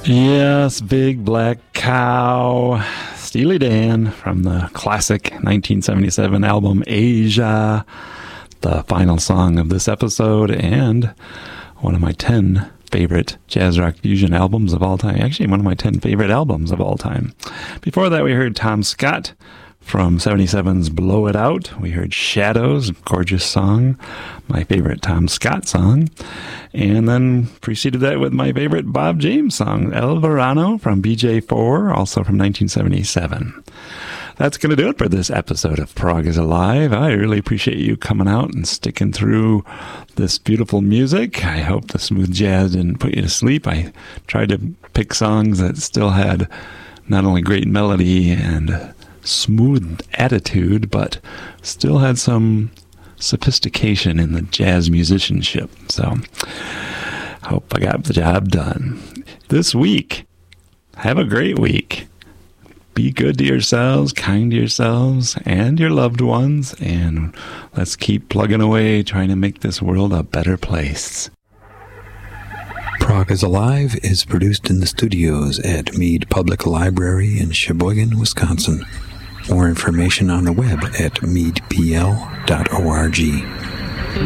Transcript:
Yes, Big Black Cow, Steely Dan from the classic 1977 album Asia, the final song of this episode, and one of my 10 favorite jazz rock fusion albums of all time. Actually, one of my 10 favorite albums of all time. Before that, we heard Tom Scott from 77's Blow It Out. We heard Shadows, gorgeous song, my favorite Tom Scott song. And then preceded that with my favorite Bob James song, El Verano from BJ4, also from 1977. That's going to do it for this episode of Prog is Alive. I really appreciate you coming out and sticking through this beautiful music. I hope the smooth jazz didn't put you to sleep. I tried to pick songs that still had not only great melody and smooth attitude, but still had some sophistication in the jazz musicianship. So, hope I got the job done. This week, have a great week. Be good to yourselves, kind to yourselves, and your loved ones, and let's keep plugging away, trying to make this world a better place. Prog is Alive is produced in the studios at Mead Public Library in Sheboygan, Wisconsin. More information on the web at meadpl.org.